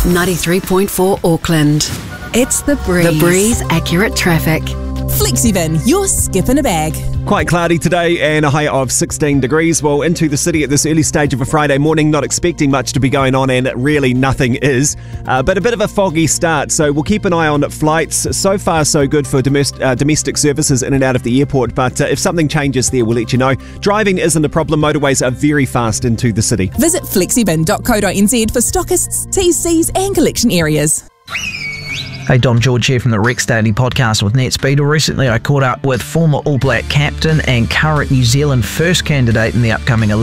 93.4 Auckland. It's The Breeze. The Breeze Accurate Traffic. Flexibin, your skip in a bag. Quite cloudy today and a high of 16 degrees. Well, into the city at this early stage of a Friday morning, not expecting much to be going on, and really nothing is. But a bit of a foggy start, so we'll keep an eye on flights. So far, so good for domestic services in and out of the airport, but if something changes there, we'll let you know. Driving isn't a problem. Motorways are very fast into the city. Visit flexibin.co.nz for stockists, TCs and collection areas. Hey, Dom George here from the Rex Daily Podcast with NetSpeed. Recently, I caught up with former All Black captain and current New Zealand first candidate in the upcoming